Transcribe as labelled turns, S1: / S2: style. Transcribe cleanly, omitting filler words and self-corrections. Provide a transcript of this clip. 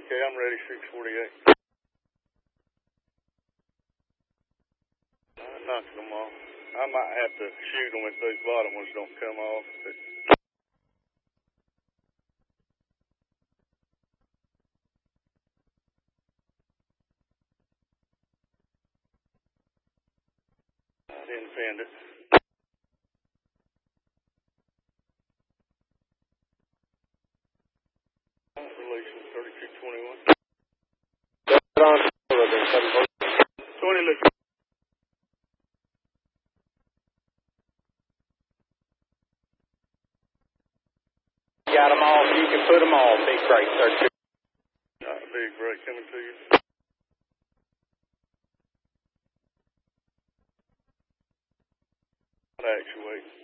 S1: Okay, I'm ready, 648. Knocking them off. I might have to shoot them if those bottom ones don't come off. But I didn't fend it. Relation 3221.
S2: On
S1: 20 looks.
S2: got them all. You can put them all. Big break, 32.
S1: Big break coming to you. Actuate.